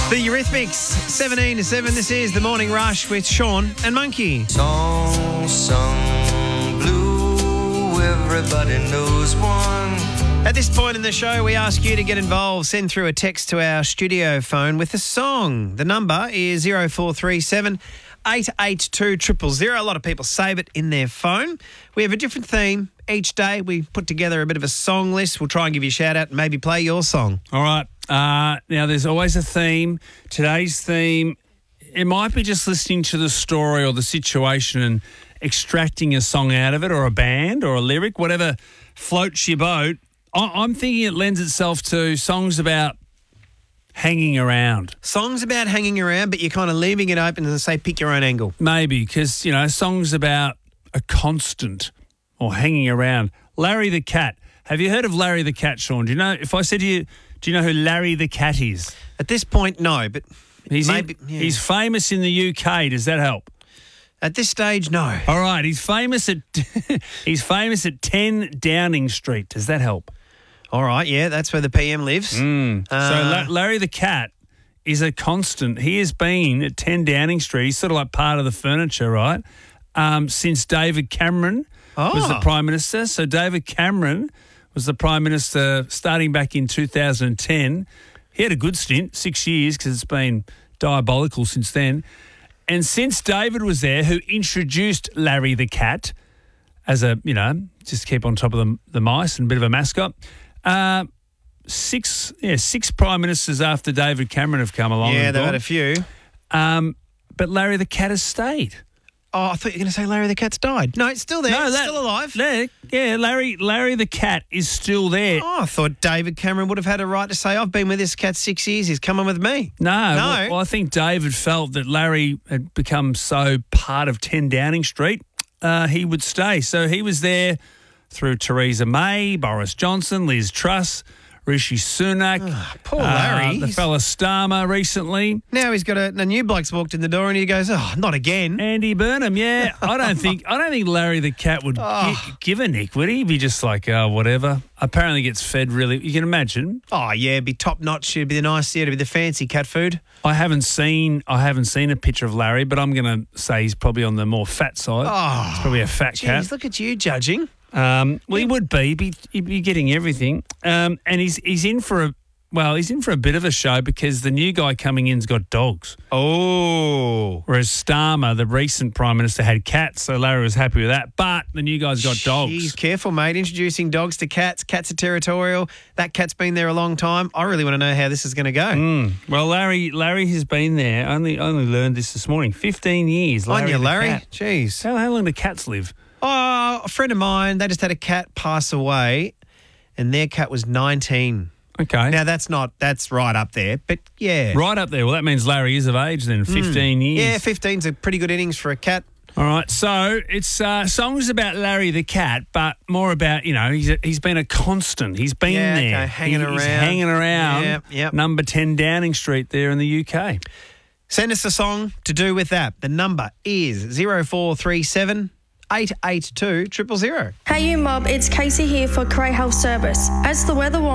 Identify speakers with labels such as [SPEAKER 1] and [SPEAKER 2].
[SPEAKER 1] The Eurythmics, 17 to 7. This is The Morning Rush with Sean and Monkey.
[SPEAKER 2] Song sung blue, everybody knows one.
[SPEAKER 1] At this point in the show, we ask you to get involved. Send through a text to our studio phone with a song. The number is 0437 882 000. A lot of people save it in their phone. We have a different theme. Each day we put together a bit of a song list. We'll try and give you a shout out and maybe play your song.
[SPEAKER 3] All right. Now, there's always a theme. Today's theme, it might be just listening to the story or the situation and extracting a song out of it, or a band or a lyric, whatever floats your boat. I'm thinking it lends itself to songs about hanging around.
[SPEAKER 1] Songs about hanging around, but you're kind of leaving it open and say pick your own angle.
[SPEAKER 3] Maybe, because, songs about a constant or hanging around. Larry the Cat. Have you heard of Larry the Cat, Sean? Do you know, if I said to you, do you know who Larry the Cat is?
[SPEAKER 1] At this point, no, but
[SPEAKER 3] he's
[SPEAKER 1] maybe.
[SPEAKER 3] He's famous in the UK. Does that help?
[SPEAKER 1] At this stage, no.
[SPEAKER 3] All right, he's famous at 10 Downing Street. Does that help?
[SPEAKER 1] All right, yeah, that's where the PM lives.
[SPEAKER 3] So Larry the Cat is a constant. He has been at 10 Downing Street. He's sort of like part of the furniture, right? Since David Cameron was the Prime Minister. So David Cameron was the Prime Minister starting back in 2010. He had a good stint, 6 years, because it's been diabolical since then. And since David was there, who introduced Larry the Cat as a, just keep on top of the mice and a bit of a mascot, six Prime Ministers after David Cameron have come along.
[SPEAKER 1] Yeah, they've had a few.
[SPEAKER 3] But Larry the Cat has stayed.
[SPEAKER 1] Oh, I thought you were going to say Larry the Cat's died. No, it's still there. No, still alive.
[SPEAKER 3] Yeah, Larry the Cat is still there.
[SPEAKER 1] Oh, I thought David Cameron would have had a right to say, I've been with this cat 6 years. He's coming with me.
[SPEAKER 3] No. Well, I think David felt that Larry had become so part of 10 Downing Street, he would stay. So he was there through Theresa May, Boris Johnson, Liz Truss, Rishi Sunak.
[SPEAKER 1] Poor Larry.
[SPEAKER 3] The fella Starmer recently.
[SPEAKER 1] Now he's got a new bloke's walked in the door and he goes, not again.
[SPEAKER 3] Andy Burnham, yeah. I don't think Larry the Cat would give a nick, would he? He'd be just like, whatever. Apparently gets fed really, you can imagine.
[SPEAKER 1] Oh, yeah, it'd be top notch. It'd be it'd be the fancy cat food.
[SPEAKER 3] I haven't seen a picture of Larry, but I'm going to say he's probably on the more fat side.
[SPEAKER 1] Oh,
[SPEAKER 3] he's probably a fat cat.
[SPEAKER 1] Look at you judging.
[SPEAKER 3] Well, he would be. He'd be getting everything. And he's in for a bit of a show because the new guy coming in's got dogs.
[SPEAKER 1] Oh.
[SPEAKER 3] Whereas Starmer, the recent Prime Minister, had cats, so Larry was happy with that. But the new guy's got dogs.
[SPEAKER 1] Jeez, careful, mate. Introducing dogs to cats. Cats are territorial. That cat's been there a long time. I really want to know how this is going to go.
[SPEAKER 3] Well, Larry has been there. Only learned this morning. 15 years.
[SPEAKER 1] On you, Larry.
[SPEAKER 3] Cat.
[SPEAKER 1] Jeez.
[SPEAKER 3] How long do cats live?
[SPEAKER 1] Oh, a friend of mine, they just had a cat pass away and their cat was 19.
[SPEAKER 3] Okay.
[SPEAKER 1] Now, that's right up there, but yeah.
[SPEAKER 3] Right up there. Well, that means Larry is of age then, 15 years.
[SPEAKER 1] Yeah, 15's a pretty good innings for a cat.
[SPEAKER 3] All right, so it's songs about Larry the Cat, but more about, he's been a constant. He's been there.
[SPEAKER 1] Okay, hanging around.
[SPEAKER 3] He's hanging around.
[SPEAKER 1] Yep.
[SPEAKER 3] Number 10 Downing Street there in the UK.
[SPEAKER 1] Send us a song to do with that. The number is 0437 882 000.
[SPEAKER 4] Hey you mob, it's Casey here for Cray Health Service. As the weather warms